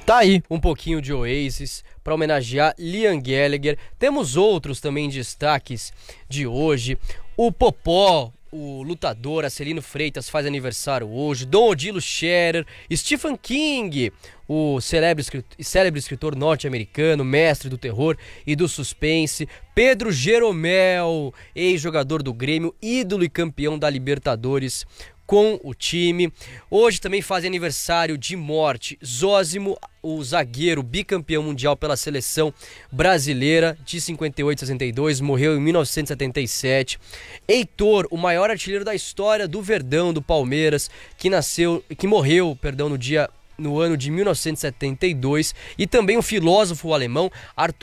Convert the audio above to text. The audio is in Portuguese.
Tá aí um pouquinho de Oasis para homenagear Liam Gallagher. Temos outros também destaques de hoje. O Popó, o lutador Acelino Freitas, faz aniversário hoje. Dom Odilo Scherer, Stephen King, o célebre escritor norte-americano, mestre do terror e do suspense. Pedro Jeromel, ex-jogador do Grêmio, ídolo e campeão da Libertadores com o time. Hoje também faz aniversário de morte Zósimo, o zagueiro bicampeão mundial pela seleção brasileira de 58 e 62, morreu em 1977. Heitor, o maior artilheiro da história do Verdão, do Palmeiras, que morreu no ano de 1972, e também o filósofo alemão Arthur